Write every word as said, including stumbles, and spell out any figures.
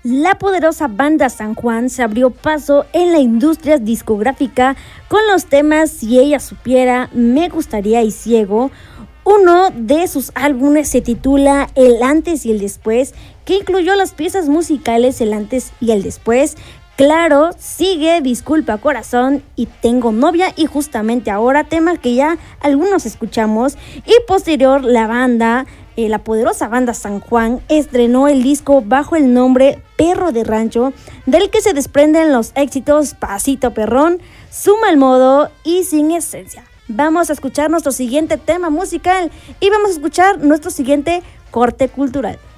La poderosa banda San Juan se abrió paso en la industria discográfica con los temas Si ella supiera, Me gustaría y Ciego. Uno de sus álbumes se titula El antes y el después, que incluyó las piezas musicales El antes y el después. Claro, Sigue, Disculpa Corazón y Tengo novia, y justamente ahora, tema que ya algunos escuchamos. Y posterior, la banda, eh, la poderosa banda San Juan, estrenó el disco bajo el nombre Perro de Rancho, del que se desprenden los éxitos Pasito Perrón, Suma el Modo y Sin Esencia. Vamos a escuchar nuestro siguiente tema musical y vamos a escuchar nuestro siguiente corte cultural.